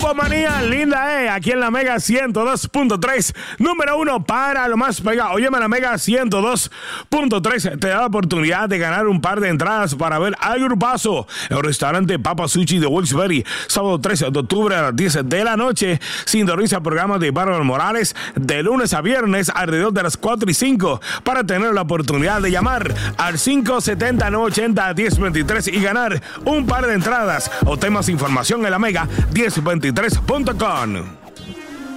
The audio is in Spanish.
Infomanía linda, aquí en la Mega 102.3, número 1 para lo más pegado. Óyeme, la Mega 102.3 te da la oportunidad de ganar un par de entradas para ver al grupazo en el restaurante Papa Sushi de Wilkes-Barre, sábado 13 de octubre a las 10 de la noche. Sintoniza el programa de Bárbara Morales de lunes a viernes alrededor de las 4 y 5 para tener la oportunidad de llamar al 570-980-1023 y ganar un par de entradas. Obtén más información en la Mega 1023.com.